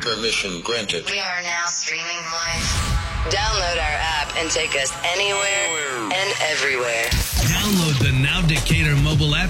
Permission granted. We are now streaming live. Download our app and take us anywhere and everywhere. Download the Now Decatur mobile app